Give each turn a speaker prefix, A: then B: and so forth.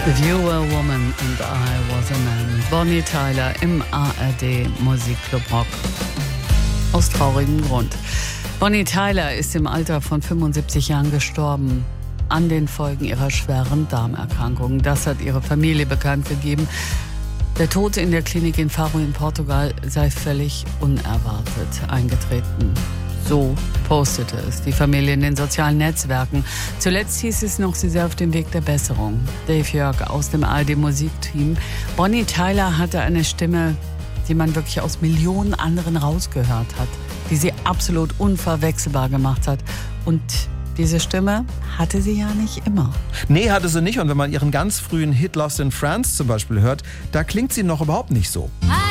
A: If you were a woman and I was a man. Bonnie Tyler im ARD Musikclub Rock. Aus traurigem Grund. Bonnie Tyler ist im Alter von 75 Jahren gestorben. An den Folgen ihrer schweren Darmerkrankung. Das hat ihre Familie bekannt gegeben. Der Tod in der Klinik in Faro in Portugal sei völlig unerwartet eingetreten. So postete es die Familie in den sozialen Netzwerken. Zuletzt hieß es noch, sie sei auf dem Weg der Besserung. Dave Jörg aus dem ARD-Musikteam. Bonnie Tyler hatte eine Stimme, die man wirklich aus Millionen anderen rausgehört hat, die sie absolut unverwechselbar gemacht hat. Und diese Stimme hatte sie ja nicht immer.
B: Nee, hatte sie nicht. Und wenn man ihren ganz frühen Hit Lost in France zum Beispiel hört, da klingt sie noch überhaupt nicht so.